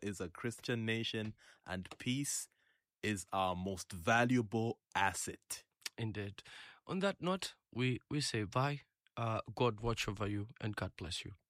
is a Christian nation, and peace is our most valuable asset. Indeed. On that note, we say bye. God watch over you and God bless you.